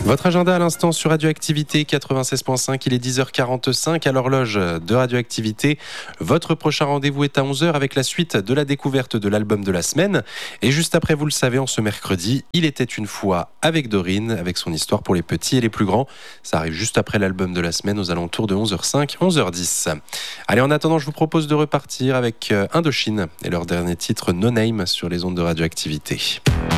Votre agenda à l'instant sur Radioactivité 96.5, il est 10h45 à l'horloge de Radioactivité. Votre prochain rendez-vous est à 11h avec la suite de la découverte de l'album de la semaine. Et juste après, vous le savez, en ce mercredi, il était une fois avec Dorine, avec son histoire pour les petits et les plus grands. Ça arrive juste après l'album de la semaine aux alentours de 11h05, 11h10. Allez, en attendant, je vous propose de repartir avec Indochine et leur dernier titre No Name sur les ondes de Radioactivité.